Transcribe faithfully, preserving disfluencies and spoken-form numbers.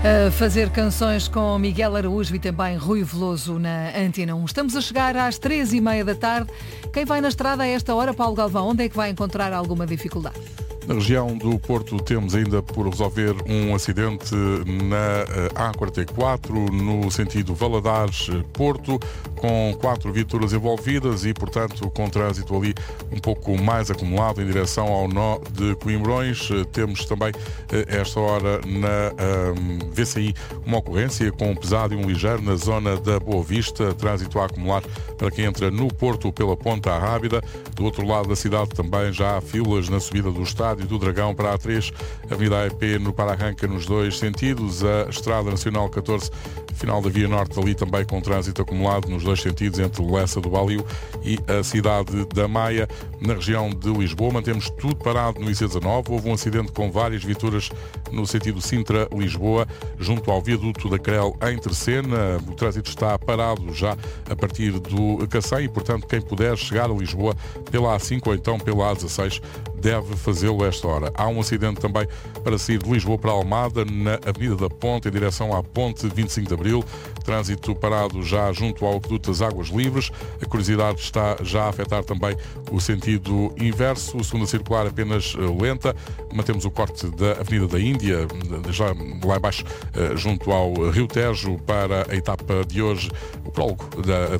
A fazer canções com Miguel Araújo e também Rui Veloso na Antena um. Estamos a chegar às três e meia da tarde. Quem vai na estrada a esta hora, Paulo Galvão, onde é que vai encontrar alguma dificuldade? Na região do Porto temos ainda por resolver um acidente na A quarenta e quatro, no sentido Valadares-Porto, com quatro viaturas envolvidas e, portanto, com trânsito ali um pouco mais acumulado em direção ao nó de Coimbrões. Temos também, a esta hora, na um, V C I, uma ocorrência com um pesado e um ligeiro na zona da Boa Vista. Trânsito a acumular para quem entra no Porto pela Ponta Rábida. Do outro lado da cidade também já há filas na subida do Estádio do Dragão para a A três, Avenida A E P no Para-Arranca nos dois sentidos, a Estrada Nacional catorze, final da Via Norte ali também com trânsito acumulado nos dois sentidos entre Lessa do Baliu e a cidade da Maia. Na região de Lisboa mantemos tudo parado no I C dezanove, houve um acidente com várias viaturas no sentido Sintra-Lisboa, junto ao viaduto da Crel em Terceira. O trânsito está parado já a partir do Cacém e, portanto, quem puder chegar a Lisboa pela A cinco ou então pela A dezasseis deve fazê-lo a esta hora. Há um acidente também para sair de Lisboa para Almada, na Avenida da Ponte, em direção à Ponte vinte e cinco de Abril. Trânsito parado já junto ao Aqueduto das Águas Livres. A curiosidade está já a afetar também o sentido inverso. O segunda circular apenas lenta. Mantemos o corte da Avenida da Índia, já lá embaixo, junto ao Rio Tejo, para a etapa de hoje, o prólogo da